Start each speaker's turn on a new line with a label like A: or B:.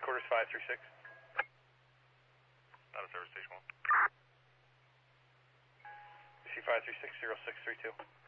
A: Headquarters 536.
B: Out of service, station 1.
A: DC 536, 0632.